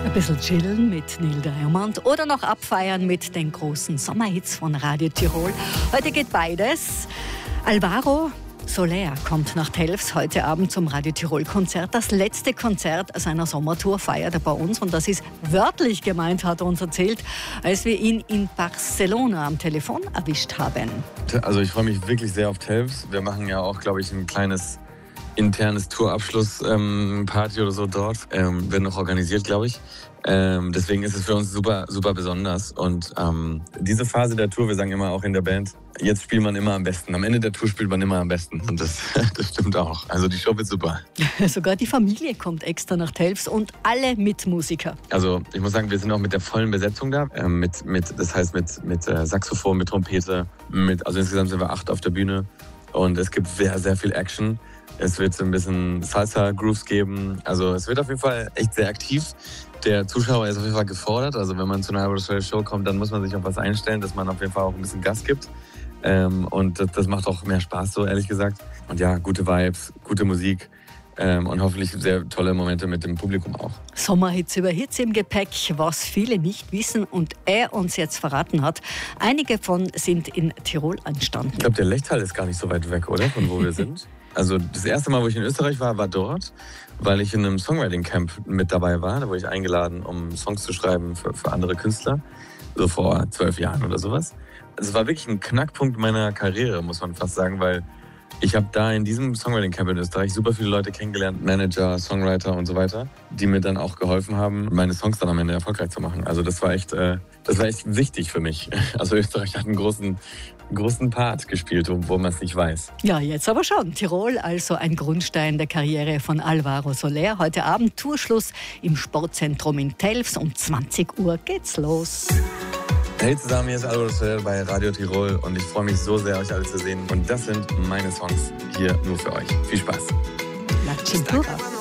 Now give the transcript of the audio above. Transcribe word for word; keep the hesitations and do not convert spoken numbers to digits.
Ein bisschen chillen mit Neil Diamond oder noch abfeiern mit den großen Sommerhits von Radio Tirol. Heute geht beides. Alvaro Soler kommt nach Telfs heute Abend zum Radio Tirol Konzert. Das letzte Konzert seiner Sommertour feiert er bei uns und das ist wörtlich gemeint, hat er uns erzählt, als wir ihn in Barcelona am Telefon erwischt haben. Also ich freue mich wirklich sehr auf Telfs. Wir machen ja auch, glaube ich, ein kleines internes Tourabschluss-Party ähm, oder so dort. Ähm, wird noch organisiert, glaube ich. Ähm, deswegen ist es für uns super, super besonders. Und ähm, diese Phase der Tour, wir sagen immer auch in der Band, jetzt spielt man immer am besten. Am Ende der Tour spielt man immer am besten. Und das, das stimmt auch. Also die Show wird super. Sogar die Familie kommt extra nach Telfs und alle Mitmusiker. Also ich muss sagen, wir sind auch mit der vollen Besetzung da. Ähm, mit, mit, das heißt mit, mit äh, Saxophon, mit Trompete. Mit, also insgesamt sind wir acht auf der Bühne. Und es gibt sehr, sehr viel Action. Es wird so ein bisschen Salsa-Grooves geben. Also es wird auf jeden Fall echt sehr aktiv. Der Zuschauer ist auf jeden Fall gefordert. Also wenn man zu einer Alvaro Soler Show kommt, dann muss man sich auf was einstellen, dass man auf jeden Fall auch ein bisschen Gas gibt. Ähm, und das, das macht auch mehr Spaß, so ehrlich gesagt. Und ja, gute Vibes, gute Musik ähm, und hoffentlich sehr tolle Momente mit dem Publikum auch. Sommerhits über Hits im Gepäck, was viele nicht wissen und er uns jetzt verraten hat. Einige von sind in Tirol entstanden. Ich glaube, der Lechtal ist gar nicht so weit weg, oder? Von wo wir sind. Also das erste Mal, wo ich in Österreich war, war dort, weil ich in einem Songwriting-Camp mit dabei war. Da wurde ich eingeladen, um Songs zu schreiben für, für andere Künstler, so vor zwölf Jahren oder sowas. Es war wirklich ein Knackpunkt meiner Karriere, muss man fast sagen, weil ich habe da in diesem Songwriting-Camp in Österreich super viele Leute kennengelernt, Manager, Songwriter und so weiter, die mir dann auch geholfen haben, meine Songs dann am Ende erfolgreich zu machen. Also das war echt, äh, das war echt wichtig für mich. Also Österreich hat einen großen, großen Part gespielt, wo man es nicht weiß. Ja, jetzt aber schon. Tirol, also ein Grundstein der Karriere von Alvaro Soler. Heute Abend Tourschluss im Sportzentrum in Telfs. Um zwanzig Uhr geht's los. Hey zusammen, hier ist Alvaro Soler bei Radio Tirol und ich freue mich so sehr, euch alle zu sehen. Und das sind meine Songs hier nur für euch. Viel Spaß. La Cintura.